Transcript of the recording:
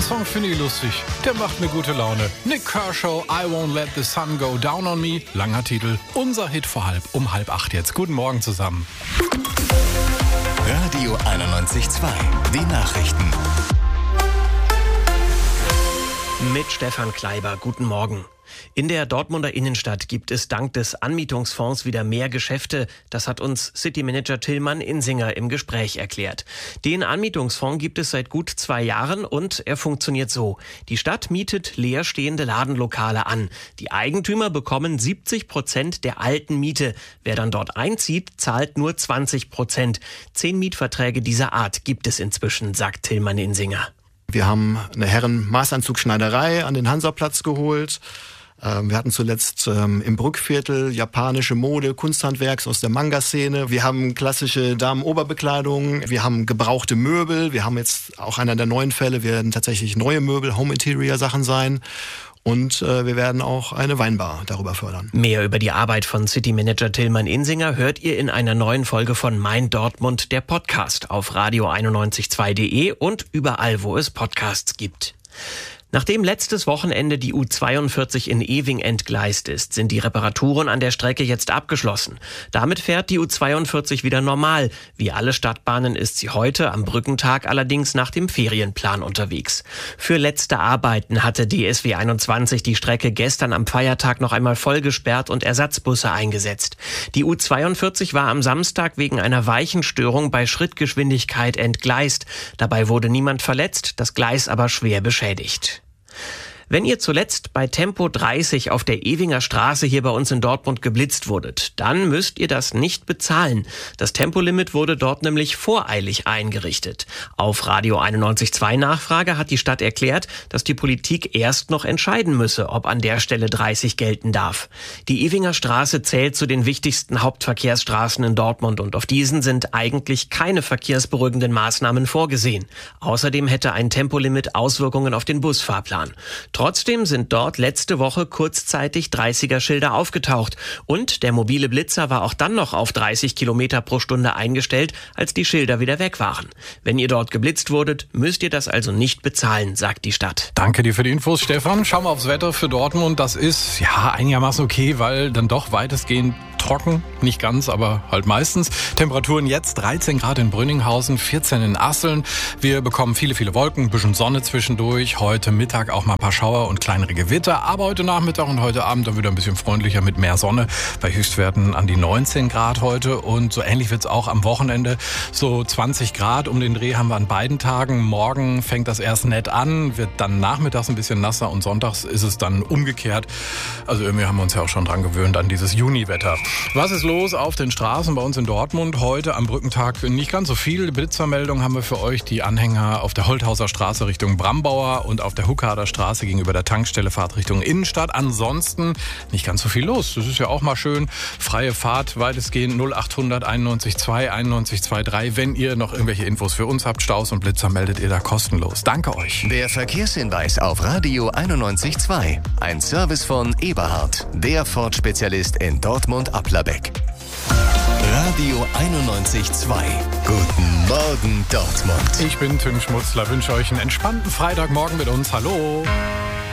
Song finde ich lustig. Der macht mir gute Laune. Nick Kershaw, I Won't Let the Sun Go Down on Me. Langer Titel. Unser Hit um 7:30 jetzt. Guten Morgen zusammen. Radio 91.2. Die Nachrichten. Mit Stefan Kleiber. Guten Morgen. In der Dortmunder Innenstadt gibt es dank des Anmietungsfonds wieder mehr Geschäfte. Das hat uns Citymanager Tillmann Insinger im Gespräch erklärt. Den Anmietungsfonds gibt es seit gut 2 Jahren und er funktioniert so. Die Stadt mietet leerstehende Ladenlokale an. Die Eigentümer bekommen 70% der alten Miete. Wer dann dort einzieht, zahlt nur 20%. 10 Mietverträge dieser Art gibt es inzwischen, sagt Tillmann Insinger. Wir haben eine Herren-Maßanzugschneiderei an den Hansaplatz geholt. Wir hatten zuletzt im Brückviertel japanische Mode, Kunsthandwerks aus der Manga-Szene. Wir haben klassische Damenoberbekleidung. Wir haben gebrauchte Möbel. Wir haben jetzt auch einer der neuen Fälle, werden tatsächlich neue Möbel, Home-Interior-Sachen sein. Und wir werden auch eine Weinbar darüber fördern. Mehr über die Arbeit von Citymanager Tillmann Insinger hört ihr in einer neuen Folge von Mein Dortmund, der Podcast, auf radio912.de und überall, wo es Podcasts gibt. Nachdem letztes Wochenende die U42 in Ewing entgleist ist, sind die Reparaturen an der Strecke jetzt abgeschlossen. Damit fährt die U42 wieder normal. Wie alle Stadtbahnen ist sie heute am Brückentag allerdings nach dem Ferienplan unterwegs. Für letzte Arbeiten hatte DSW 21 die Strecke gestern am Feiertag noch einmal voll gesperrt und Ersatzbusse eingesetzt. Die U42 war am Samstag wegen einer Weichenstörung bei Schrittgeschwindigkeit entgleist. Dabei wurde niemand verletzt, das Gleis aber schwer beschädigt. Wenn ihr zuletzt bei Tempo 30 auf der Ewinger Straße hier bei uns in Dortmund geblitzt wurdet, dann müsst ihr das nicht bezahlen. Das Tempolimit wurde dort nämlich voreilig eingerichtet. Auf Radio 91.2 Nachfrage hat die Stadt erklärt, dass die Politik erst noch entscheiden müsse, ob an der Stelle 30 gelten darf. Die Ewinger Straße zählt zu den wichtigsten Hauptverkehrsstraßen in Dortmund und auf diesen sind eigentlich keine verkehrsberuhigenden Maßnahmen vorgesehen. Außerdem hätte ein Tempolimit Auswirkungen auf den Busfahrplan. Trotzdem sind dort letzte Woche kurzzeitig 30er-Schilder aufgetaucht und der mobile Blitzer war auch dann noch auf 30 Kilometer pro Stunde eingestellt, als die Schilder wieder weg waren. Wenn ihr dort geblitzt wurdet, müsst ihr das also nicht bezahlen, sagt die Stadt. Danke dir für die Infos, Stefan. Schauen wir aufs Wetter für Dortmund. Das ist ja einigermaßen okay, weil dann doch weitestgehend trocken, nicht ganz, aber halt meistens. Temperaturen jetzt 13 Grad in Brünninghausen, 14 in Asseln. Wir bekommen viele Wolken, ein bisschen Sonne zwischendurch. Heute Mittag auch mal ein paar Schauer und kleinere Gewitter. Aber heute Nachmittag und heute Abend dann wieder ein bisschen freundlicher mit mehr Sonne. Bei Höchstwerten an die 19 Grad heute. Und so ähnlich wird es auch am Wochenende. So 20 Grad um den Dreh haben wir an beiden Tagen. Morgen fängt das erst nett an, wird dann nachmittags ein bisschen nasser und sonntags ist es dann umgekehrt. Also irgendwie haben wir uns ja auch schon dran gewöhnt an dieses Juniwetter. Was ist los auf den Straßen bei uns in Dortmund? Heute am Brückentag nicht ganz so viel. Blitzvermeldung haben wir für euch. Die Anhänger auf der Holthauser Straße Richtung Brambauer und auf der Huckader Straße gegenüber der Tankstelle Fahrt Richtung Innenstadt. Ansonsten nicht ganz so viel los. Das ist ja auch mal schön. Freie Fahrt weitestgehend 0800 91 2 91 23. Wenn ihr noch irgendwelche Infos für uns habt, Staus und Blitzer, meldet ihr da kostenlos. Danke euch. Der Verkehrshinweis auf Radio 91.2. Ein Service von Eberhard, der Ford-Spezialist in Dortmund-Applerbeck. Radio 91.2. Guten Morgen, Dortmund. Ich bin Tim Schmutzler, wünsche euch einen entspannten Freitagmorgen mit uns. Hallo.